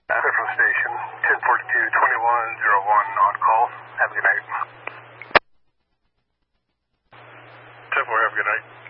Central Station, 1042-2101 on call. Have a good night. 10-4, have a good night.